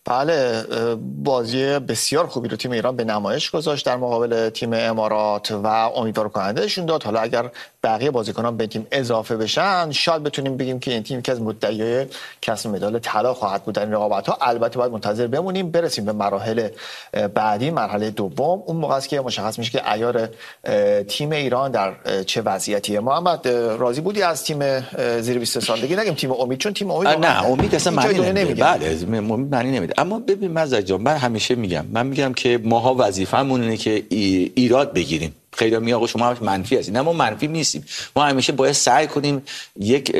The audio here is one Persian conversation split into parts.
بله، بازی بسیار خوبی رو تیم ایران به نمایش گذاشت در مقابل تیم امارات و امیدوار کنندهشون داد. حالا اگر بقیه بازیکنان به تیم اضافه بشن شاید بتونیم بگیم که این تیم یکی از مدعیای کسب مدال طلا خواهد بود در این رقابت‌ها. البته باید منتظر بمونیم برسیم به مراحل بعدی، مرحله دوم. اون موقع است که مشخص میشه که عیار تیم ایران در چه وضعیتیه. محمد، راضی بودی از تیم زیر 20 سالگی؟ نگیم تیم امید، چون تیم امید نه، امید اصلا معنی نمیده. بله، امید معنی نمیده. اما ببین مزاج جان، من همیشه میگم که ماها وظیفه‌مون اینه که ایراد بگیریم. خیلی میگن آقا شما همش منفی هستید. نه، ما منفی نیستیم. ما همیشه باید سعی کنیم یک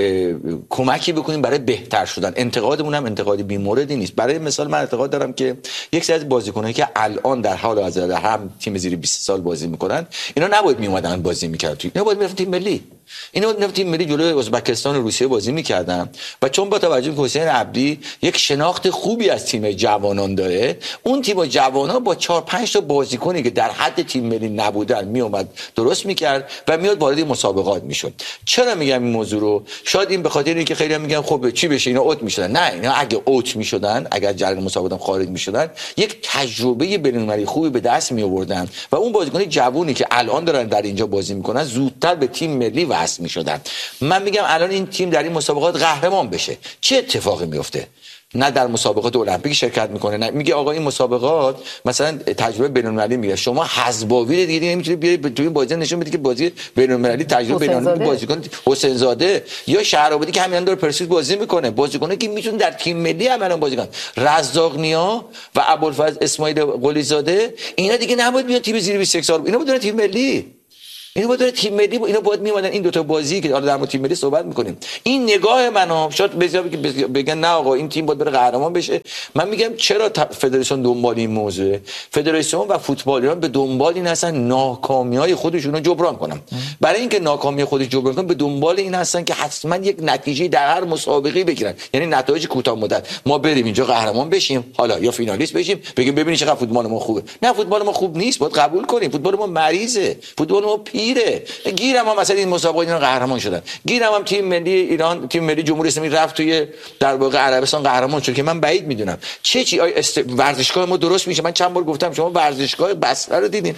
کمکی بکنیم برای بهتر شدن. انتقادمون هم انتقادی بی‌موردی نیست. برای مثال من اعتقاد دارم که یک سری از بازیکنایی که الان در حال حاضر هم تیم زیر 20 سال بازی میکنن، اینا نباید میومدن بازی میکردن. اینا باید میرفتن تیم ملی. اینا بود تیم ملی جلوی ازبکستان و روسیه بازی میکردن و چون با توجه به حسین عبدی یک شناخت خوبی از تیم جوانان داره، اون تیم جوانان با 4-5 تا بازیکنی که در حد تیم ملی نبودن میومد درست میکرد و میاد وارد مسابقات میشد. چرا میگم این موضوع رو؟ شاید این به خاطر اینه که خیلی میگن خب چی بشه اینا اوت میشدن. نه، اینا اگه اوت میشدن، اگر جریان مسابقات خارج میشدن، یک تجربه بین‌المللی خوبی به دست می آوردن و اون بازیکن جوونی که الان دارن در اینجا بازی میکنن زودتر به تیم ملی وصل میشدن. من میگم الان این تیم در این مسابقات قهرمان بشه، چه اتفاقی میفته؟ نه در مسابقات المپیک شرکت میکنه، نه میگه آقا این مسابقات مثلا تجربه بین‌المللی میگه. شما حزباوی دیگه نمیتونید بیارید توی این بازی نشون بدید که بازی بین‌المللی تجربه بین‌المللی بازیکن حسین زاده یا شهرآبادی که همین داره پرسپولیس بازی میکنه، بازیکنایی که میتونن در تیم ملی هم بازی کنن، رزاق نیا و ابوالفضل اسماعیل قلی زاده، اینا دیگه نباید بیان تیم زیر 21 سال، اینا باید تیم ملی. اینا باید تیم ملی، اینا باید میومدن این دو تا بازی که در مورد تیم ملی صحبت میکنیم. این نگاه منو شاید بگن نه آقا این تیم باید بره قهرمان بشه. من میگم چرا فدراسیون دنبال این موضوعه؟ فدراسیون و فوتبال ایران به دنبال این هستن ناکامی‌های خودشون رو جبران کنن. برای اینکه ناکامی خودش جبران کنن به دنبال این هستن که حتما یک نتیجه در هر مسابقه بگیرن، یعنی نتایج کوتاه مدت. ما بریم اینجا قهرمان بشیم، حالا یا فینالیست بشیم، بگیم ببینید چقدر فوتبال ما خوبه. نه، فوتبال ما خوب نیست، باید قبول کنیم. فوتبال ما مریضه، فوتبال ما پیره. گیرم هم مثلا این مسابقه اینا قهرمان شدن، گیرم هم تیم ملی ایران، تیم ملی جمهوری اسلامی رفت توی در واقع عربستان قهرمان شد که من بعید میدونم چی ورزشگاه ما درست میشه. من چند بار گفتم شما ورزشگاه بسره رو دیدین؟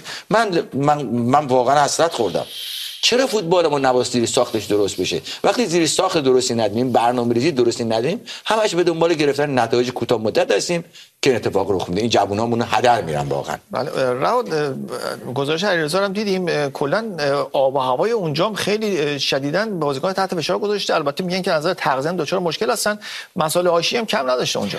من واقعا حسرت خوردم. چرا فوتبال ما نباید زیر ساختش درست بشه؟ وقتی زیر ساخت درستی ندیم، برنامه‌ریزی درستی ندیم، همش به دنبال گرفتن نتایج کوتاه مدت هستیم که اتفاق رخ میده. این جوونامون هدر میرن واقعا. بله، راود گزارش علیرضا هم دیدیم، کلا آب و هوای اونجا هم خیلی شدیداً بازیکن تحت فشار گذاشته. البته میگن که از نظر تغذیه دچار مشکل هستن، مسائل آشی هم کم نداشته اونجا.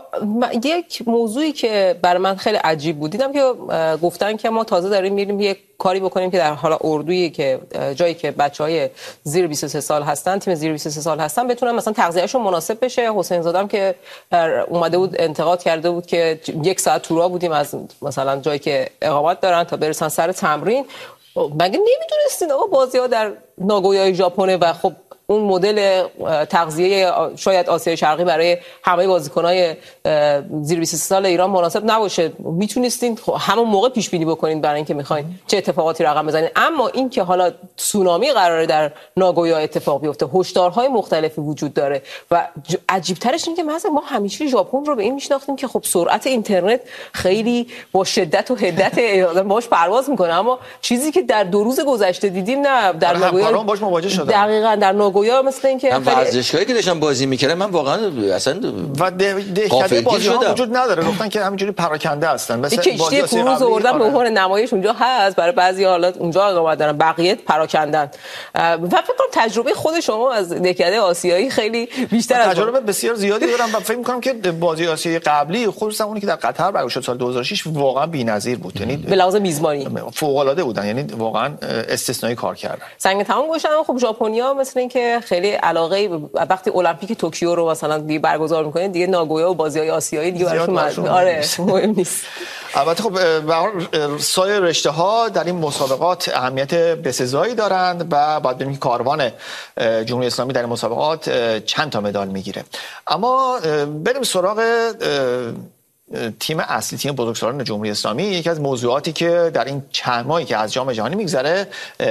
یک موضوعی که برای من خیلی عجیب بود، دیدم که گفتن که ما تازه داریم میریم یک کاری بکنیم که در حالا اردویی که جایی که بچهای زیر 23 سال هستن، تیم زیر 23 سال هستن، بتونن مثلا تغذیهشون مناسب بشه. حسین زاده که اومده بود انتقاد کرده بود که 1 ساعت تو راه بودیم از مثلا جایی که اقامت دارن تا برسن سر تمرین. مگه نمیدونستین آقا بازی‌ها در ناگویای ژاپن و خب اون مدل تغذیه شاید آسیای شرقی برای همه بازیکن‌های زیر 23 سال ایران مناسب نباشه؟ میتونستین همون موقع پیش بینی بکنین برای اینکه میخواین چه اتفاقاتی رقم بزنین. اما این که حالا تسونامی قراره در ناگویا اتفاق بیفته، هشدارهای مختلفی وجود داره و عجیب ترش اینه که مثلا ما همیشه ژاپن رو به این میشناختیم که خب سرعت اینترنت خیلی با شدت و حدت باهاش پرواز میکنه، اما چیزی که در 2 روز گذشته دیدیم نه، در ناگویا باهاش مواجه شدن. دقیقاً در ناگویا مثل اینکه ورزشگاهی که داشتن بازی میکردن من واقعا اصلا و دهکده بازی‌ها وجود نداره، گفتن که همینجوری پراکنده هستن. مثلا کشتی کروز آوردن به عنوان نمایش اونجا هست برای بعضی حالات، اونجا اقامت دارن، بقیه پراکندن. و فکر کنم تجربه خود شما از دهکده آسیایی خیلی بیشتر از تجربه بسیار زیادی دارم و فکر می‌کنم که بازی آسیایی قبلی، خصوصا اونی که در قطر برگزار شد سال 2006، واقعا بی‌نظیر بود. یعنی به لحاظ میزبانی فوق‌العاده بودن، یعنی واقعا استثنایی کار کردن. سنگ تمام گوشن. خب ژاپنیا مثل اینکه خیلی علاقه وقتی المپیک توکیو رو مثلا دیگه برگزار می‌کنه، دیگه ناگویا و بازی‌های آسیایی دیگه براشون مهم نیست. البته خب سایر رشته‌ها در این مسابقات اهمیت بسزایی دارند و باید ببینیم که کاروان جمهوری اسلامی در این مسابقات چند تا مدال میگیره. اما بریم سراغ تیم اصلی تیم بزرگسالان جمهوری اسلامی یکی از موضوعاتی که در این چند ماهی که از جام جهانی میگذره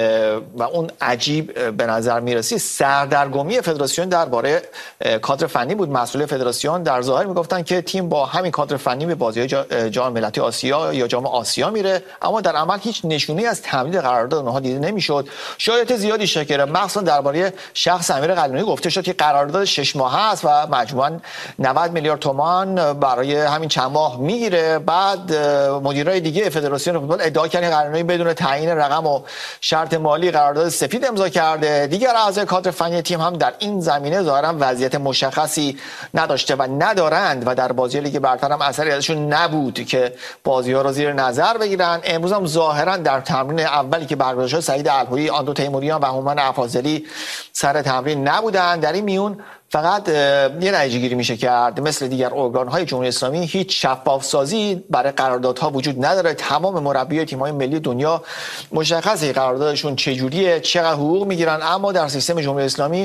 و اون عجیب به نظر میرسی سردرگمی فدراسیون درباره کادر فنی بود. مسئول فدراسیون در ظاهر میگفتن که تیم با همین کادر فنی به بازی جام ملتی آسیا یا جام آسیا میره، اما در عمل هیچ نشونی از تمدید قرارداد اونها دیده نمیشد. شایعات زیادی شکر مخصوصا درباره شخص امیر قلعه‌نویی گفته شد که قرارداد 6 ماه است و مجموعاً 90 میلیارد تومان برای همین چند ماه میگیره. بعد مدیرای دیگه فدراسیون فوتبال ادعا کردن قلعه‌نویی بدون تعیین رقم و شرط مالی قرارداد سفید امضا کرده. دیگر اعضای کادر فنی تیم هم در این زمینه ظاهرا وضعیت مشخصی نداشته و ندارند و در بازی لیگ برتر هم اثری ازشون نبود که بازی‌ها رو زیر نظر بگیرن. امروز هم ظاهرا در تمرین اولی که برگزار شد سعید الهویی، آندو تیموریان و هومن افاضلی سر تمرین نبودن. در این میون فقط یه نتیجه گیری میشه کرد مثل دیگر ارگان‌های جمهوری اسلامی هیچ شفاف سازی برای قراردادها وجود نداره. تمام مربیای تیم‌های ملی دنیا مشخصه قراردادشون چجوریه، چقدر حقوق میگیرن، اما در سیستم جمهوری اسلامی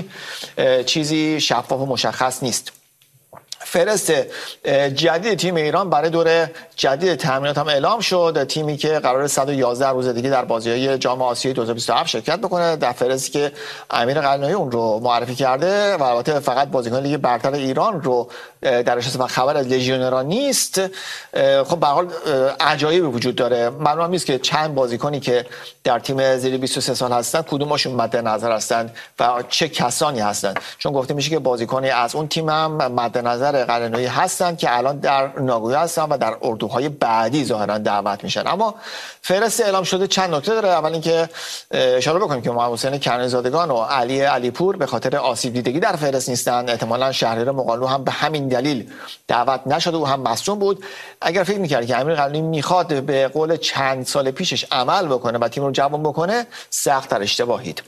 چیزی شفاف و مشخص نیست. فهرست جدید تیم ایران برای دور جدید تمرینات هم اعلام شد. تیمی که قرار 111 روز دیگه در بازی‌های جام آسیای 2027 شرکت بکنه، در فهرستی که امیر قلعه‌نویی اون رو معرفی کرده و البته فقط بازیکن لیگ برتر ایران رو درش هست و خبر از لژیونرها نیست. خب به هر حال عجایبی وجود داره. معلوم نیست که چند بازیکنی که در تیم زیر 23 سال هستن کدومشون مد نظر هستن و چه کسانی هستن، چون گفته میشه که بازیکنی از اون تیم هم مد نظر قلعه‌نویی هستن که الان در ناگویا هستن و در اردوهای بعدی ظاهرا دعوت میشن. اما فهرست اعلام شده چند نکته داره. اول اینکه اشاره بکنیم که محمد حسین کنعانی‌زادگان و علی علیپور به خاطر آسیب دیدگی در فهرست نیستن. احتمالاً شهریار مقالو هم به همین دلیل دعوت نشده و هم مصدوم بود. اگر فکر می‌کرد که امیر قلعه‌نویی میخواد به قول چند سال پیشش عمل بکنه و تیم رو جوان بکنه، سخت‌تر اشتباهید.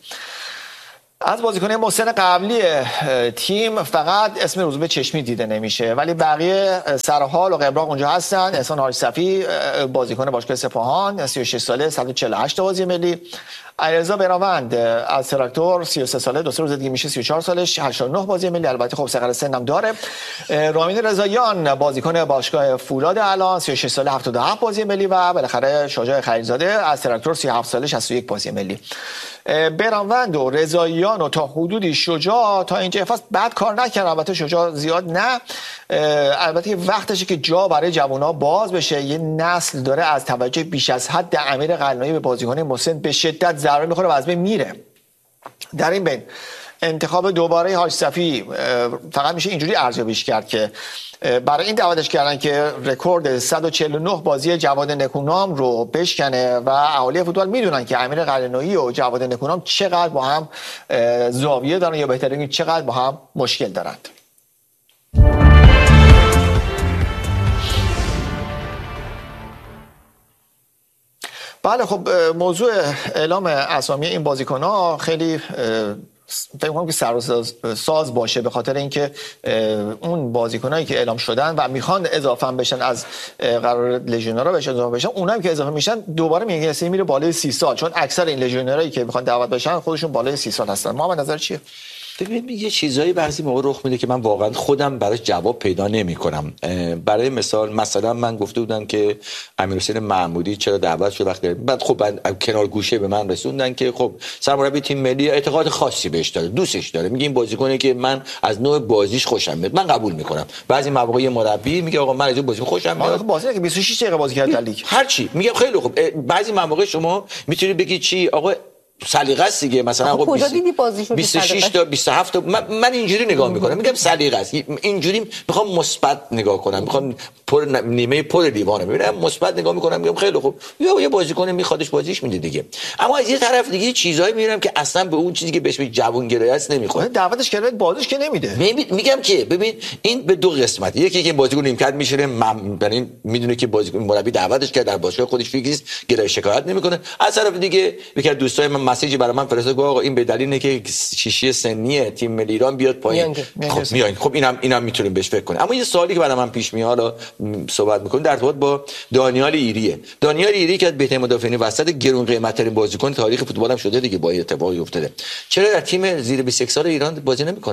از بازیکن محسن قبلی تیم فقط اسم روزبه چشمی دیده نمیشه، ولی بقیه سرحال و قبراق اونجا هستن. احسان حاج صفی بازیکن باشگاه سپاهان 36 ساله 148 بازی ملی. علیرضا براوند از تراکتور 33 ساله 2 روز دیگه میشه 34 سالش 89 بازی ملی. البته خب سقر سنم داره. رامین رضاییان بازیکن باشگاه فولاد الان 36 ساله 77 بازی ملی و بالاخره شجاع خلیلزاده از تراکتور 37 ساله 61 بازی ملی. براوند و رضاییان و تا حدودی شجاع تا اینجا فصل بد کار نکرد. البته شجاع زیاد نه. البته وقتشه که جا برای جوونا باز بشه. یه نسل داره از توجه بیش از حد امیر قلعه‌نویی به بازیکن محسن به شدت ضربه میخوره و از بین میره. در این بین انتخاب دوباره حاج صفی فقط میشه اینجوری ارزیابیش کرد که برای این دعوتش کردن که رکورد 149 بازی جواد نکونام رو بشکنه و اهالی فوتبال میدونن که امیر قلعه‌نویی و جواد نکونام چقدر با هم زاویه دارن یا بهتره بگیم چقدر با هم مشکل دارند. بله خب موضوع اعلام اسامی این بازیکن‌ها خیلی فکر کنم که ساز باشه، به خاطر اینکه اون بازیکنایی که اعلام شدن و میخوان اضافه بشن از قرار لژیونرها بهش اضافه بشن، اونایی که اضافه میشن دوباره میره بالای 30 سال، چون اکثر این لژیونرایی که میخوان دعوت بشن خودشون بالای 30 سال هستن. محمد نظر چیه؟ ببین یه چیزایی بعضی موقع رخ میده که من واقعا خودم براش جواب پیدا نمیکنم. برای مثلا من گفته بودم که امیرحسین محمودی چرا دعوت شد وقتی بعد خب کنار گوشه به من رسوندن که خب سرمربی تیم ملی اعتقاد خاصی بهش داره، دوستش داره، میگه این بازیکنه که من از نوع بازیش خوشم میاد، من قبول میکنم. بعضی مواقع مربی میگه آقا من از این بازیکن خوشم میاد، بازی که 26 دقیقه بازی کرد در لیگ هر چی میگم خیلی خوب. بعضی مواقع شما میتونید بگی چی آقا سلیقه است دیگه، مثلا آقا کجا دیدی بازیشو 26 تا 27 تا من اینجوری نگاه میکنم، میگم سلیقه است، اینجوری میخوام مثبت نگاه کنم، میخوام نیمه پر لیوانه ببینم مثبت نگاه میکنم، میگم خیلی خوب یه بازیکن میخوادش بازیش میده دیگه. اما از یه طرف دیگه چیزایی میبینم که اصلا به اون چیزی که بهش جوونگرایی است نمیخوره. دعوتش کرد بازیش که نمیده. میگم که ببین این به دو قسمت، یکی که بازیکن نیمکت میشینه یعنی میدونه که بازیکن مربی دعوتش کرد در باشگاه خودش فیکس گرای شکایت نمیکنه، از طرف دیگه یکی از دوستای من مسیجی برای من فرستاد گفت آقا این به دلیل اینه که شیشی سنی تیم ملی ایران بیاد پایین. خب میاد، خب اینم میتونیم بهش فکر کنیم. اما یه سوالی که برای من پیش میاد صحبت میکنیم در ارتباط با دانیال ایریه. دانیال ایری که بهترین مدافعین وسط گرون قیمت ترین بازیکن تاریخ فوتبال هم شده دیگه، با اتفاقی افتاده. چرا در تیم زیر 21 سال ایران بازی نمیکنه؟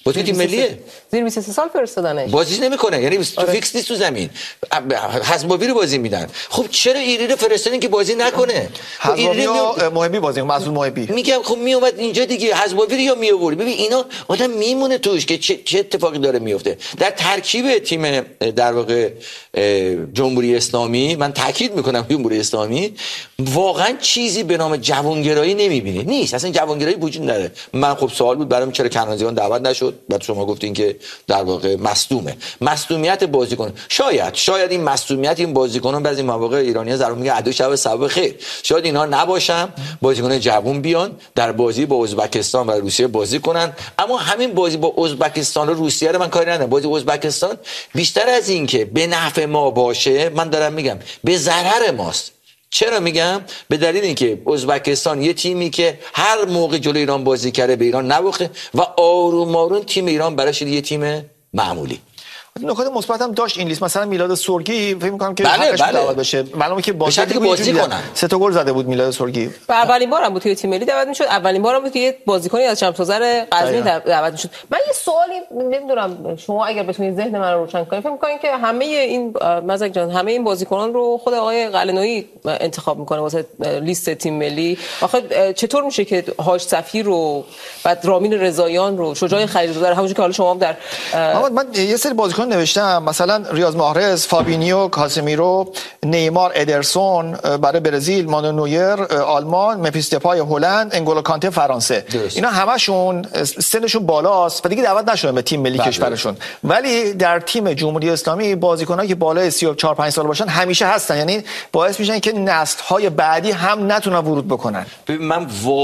بازیکن تیم ملیه. زیر 23 سال فرستادنش. بازیش نمیکنه، یعنی تو فیکس نیست تو زمین. حزباوی رو بازی میدن. خب چرا ایری رو فرستادین که بازی نکنه؟ حزباوی و محبی بازی مسعود محبی. میگم خب میومد اینجا دیگه، حزباوی رو یا میآورد. ببین اینا آدم میمونه توش که چه اتفاقی داره میفته. در ترکیب تیم در واقع جمهوری اسلامی، من تاکید میکنم جمهوری اسلامی واقعا چیزی به نام جوانگرایی نمیبینه. نیست، اصلا جوانگرایی وجود نداره. من خب سوال بود برام چرا کنعانیان دعوت نشد؟ بعد شما گفتین که در واقع مصدومیت بازیکن. شاید این مصدومیت این بازیکنان بعضی مواقع ایرانی‌ها ضرور میگه عدو شب سبب خیر، شاید اینا نباشن، بازیکن جوون بیان در بازی با ازبکستان و روسیه بازی کنن. اما همین بازی با ازبکستان و روسیه رو من کاری ندارم. بازی ازبکستان بیشتر از این که به نفع ما باشه، من دارم میگم به ضرر ماست. چرا میگم؟ به دلیل اینکه ازبکستان یه تیمی که هر موقع جلوی ایران بازی کرده به ایران نباخته و آروم آروم تیم ایران براش یه تیم معمولی. نکات مثبت هم داشت این لیست. مثلا میلاد سرگی فکر می‌کنم که بله. دعوت بشه، معلومه که بازی کنن. 3 تا گل زده بود میلاد سرگی. اولین بارم بود که تیم ملی دعوت میشد، اولین بارم بود که یه بازیکنی از شمس‌آذر غزنی دعوت میشد. من یه سوالی نمیدونم شما اگر بتونید ذهن من رو روشن کنید، فکر می‌کنید که همه این مزک جان همه این بازیکنان رو خود آقای قلعه‌نویی انتخاب میکنه واسه لیست تیم ملی؟ آخه چطور میشه که حاج صفی رو بعد رامین رضاییان رو شجاع خلیلزاده رو همونجوری که حالا شما هم در من یه سری بازیکن نوشتم، مثلا ریاض محرز، فابینیو، کاسمیرو، نیمار، ادرسون برای برزیل، مانو نویر آلمان، ممفیس دپای هلند، انگولو کانته فرانسه. اینا همشون سنشون بالاست و دیگه دعوت نشدن به تیم ملی کشورشون، ولی در تیم جمهوری اسلامی بازیکنایی که بالای 34 5 سال باشن همیشه هستن، یعنی باعث میشن که نسل‌های بعدی هم نتونن ورود بکنن. من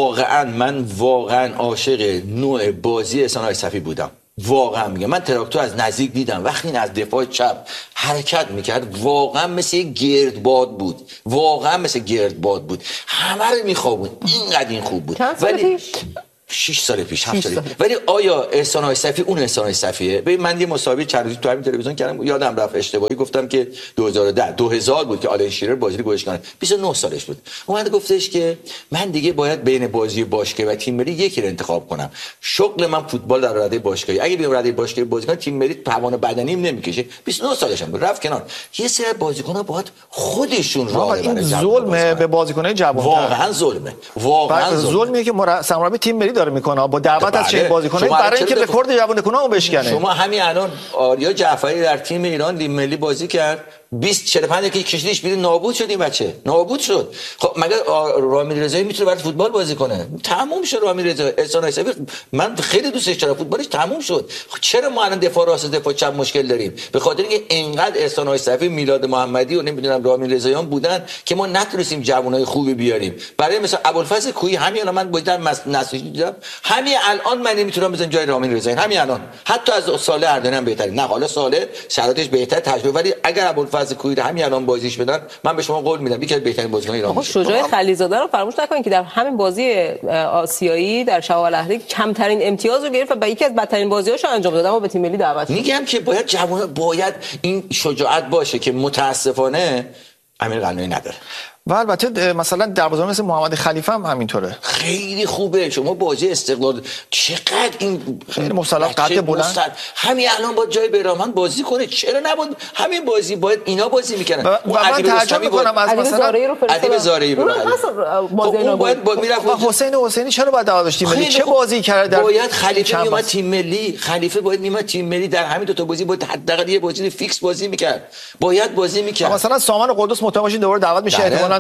واقعا عاشق نوع بازی احسان صفی بودم. واقعا میگم، من تراکتور از نزدیک دیدم، وقتی این از دفاع چپ حرکت میکرد واقعا مثل گردباد بود، همه رو میخوابون، اینقدر این خوب بود. ولی 6 سال پیش 7 سال. ولی آیا احسان صفی اون احسان صفیه؟ ببین من یه مسابقه چند روزی تو همین تلویزیون کردم، یادم رفت اشتباهی گفتم که 2010 بود که آلن شیرر بازی رو گوش کنه، 29 سالش بود. اومد گفتش که من دیگه باید بین بازی باشگاهی و تیم ملی یکی رو انتخاب کنم. شغل من فوتبال در رده باشگاهی، اگه بیام رده باشگاهی بازی کنم تیم ملی توان بدنیم نمیکشه. 29 سالش بود، رفت کنار. یه سری بازیکن‌ها باید خودشون راه ببرن. ظلم به بازیکن‌های جوان، واقعا ظلمه که مربی تیم ملی داره میکنه با دعوت از چه بازیکنایی برای اینکه رکورد جوانکنامو بشکنه. شما همین الان آریا جعفری در تیم ایران تیم ملی بازی کرد، 20-45 که کشیدیش بیرون، نابود شد این بچه، نابود شد. خب مگه رامین رضایی میتونه برای فوتبال بازی کنه؟ تموم شد رامین رضایی. احسان صفی من خیلی دوستش دارم، فوتبالش تموم شد. خب چرا ما الان دفاع راست دفاع چپ مشکل داریم؟ به خاطر اینکه اینقدر احسان صفی، میلاد محمدی و نمیدونم رامین رضاییان بودن که ما نتونستیم جوانای خوبی بیاریم. برای مثلا ابوالفضل کوهی همین الان من بودم نسلی دیدم، همین الان من نمیتونم بزنم جای رامین رضایی، همین الان حتی از ساله اردن هم بهتره. نه حالا ساله شرایطش بهتر تجربه، ولی اگر ابوالفضل کوهی همین الان بازیش بدن من به شما قول میدم یکی از بهترین بازیکنان ایران میشه. شجاع خلیلزاده رو فراموش نکنید که در همین بازی آسیایی در شباب الاهلی کمترین امتیاز رو گرفت و یکی از بدترین بازیاشو انجام داد، اما به تیم ملی دعوت شد. میگم که باید جوان باید این شجاعت باشه که متاسفانه امیر قلعه‌نویی نداره. و البته مثلا دروازه‌بان مثل محمد خلیفه هم همینطوره، خیلی خوبه. شما بازی استقلال چقدر این خیلی مسلط قد بلند، همین الان با جای برامن بازی کنه، چرا نبود همین بازی باید اینا بازی میکنن. و من تعجب میکنم از مثلا ادیب زارعی رو باید میرفت حسینی چرا باید دعوت داشتیم ملی چه بازی کرده؟ باید خلیفه میومد تیم ملی، خلیفه باید میومد تیم ملی، در همین دو تا بازی باید حداقل یه بازی فیکس بازی میکرد، باید بازی میکرد. مثلا سامان قدوس متوجه دوباره دعوت میشه،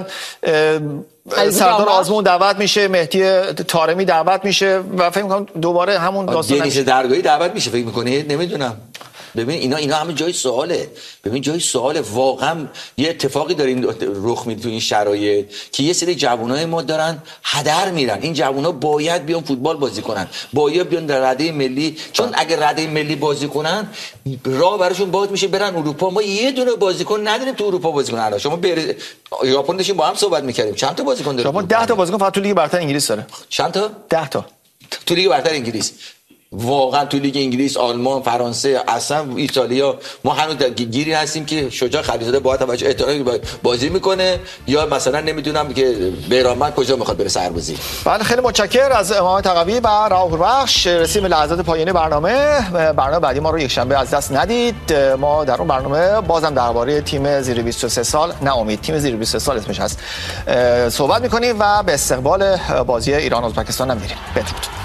سردار آزمون دعوت میشه، مهدی طارمی دعوت میشه و فکر می‌کنم دوباره همون داستان دنیس درگاهی دعوت میشه. فکر می‌کنید؟ نمیدونم. ببین اینا همه جای سواله. ببین جای سواله. واقعا یه اتفاقی داریم رخ میده تو این شرایط که یه سری جوانای ما دارن هدر میرن. این جوونا باید بیان فوتبال بازی کنن، باید بیان در رده ملی، چون اگه رده ملی بازی کنن راه براشون باز میشه برن اروپا. ما یه دونه بازیکن نداریم تو اروپا بازی کنن. شما ژاپن داشتیم با هم صحبت میکردیم، چند تا بازیکن داره؟ شما 10 تا بازیکن فقط تو لیگ برتر انگلیس داره. چند تا؟ 10 تا تو لیگ برتر انگلیس. واقعا تو لیگ انگلیس، آلمان، فرانسه، اصلا ایتالیا ما هنوز در گیری هستیم که شجاع خلیزاده با توجه احترامی بازی میکنه یا مثلا نمیدونم که بیرانوند کجا میخواد بره سربازی. بله خیلی متشکرم از امام تقوی و راهور بخش. رسیدیم به لحظات پایانی برنامه بعدی ما رو یک شنبه از دست ندید. ما در اون برنامه بازم درباره تیم زیر 23 سال نه امید تیم زیر 23 سال اسمش هست صحبت میکنیم و به استقبال بازی ایران ازبکستان هم میریم. بدرود.